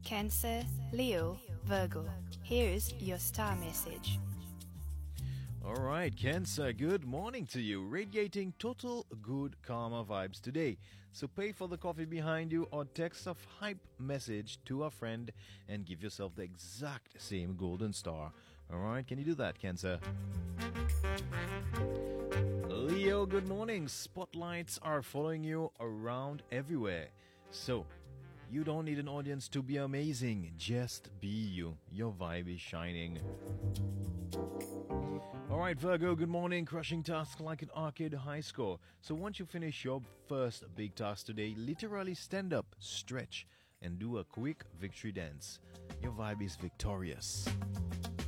Cancer, Leo, Virgo. Here's your star message. All right, Cancer, good morning to you. Radiating total good karma vibes today. So pay for the coffee behind you or text a hype message to a friend and give yourself the exact same golden star. All right, can you do that, Cancer? Leo, good morning. Spotlights are following you around everywhere. So you don't need an audience to be amazing. Just be you. Your vibe is shining. Alright, Virgo, good morning. Crushing task like an arcade high score. So once you finish your first big task today, literally stand up, stretch, and do a quick victory dance. Your vibe is victorious.